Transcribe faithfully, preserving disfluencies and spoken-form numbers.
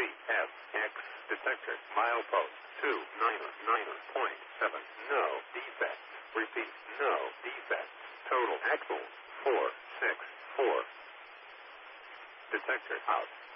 F X detector milepost two nine nine point seven. No defect. Repeat. No defect. Total axle four six four. Detector out.